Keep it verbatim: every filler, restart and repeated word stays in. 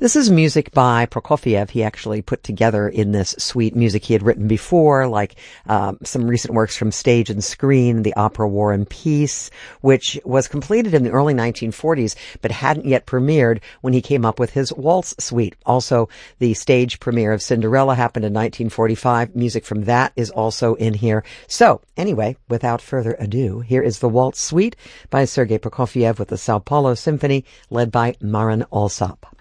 This is music by Prokofiev. He actually put together in this suite music he had written before, like um, some recent works from stage and screen, the opera War and Peace, which was completed in the early nineteen forties, but hadn't yet premiered when he came up with his waltz suite. Also, the stage premiere of Cinderella happened in nineteen forty-five. Music from that is also in here. So, anyway, without further ado, here is the waltz suite by Sergei Prokofiev with the Sao Paulo Symphony, led by Marin Alsop.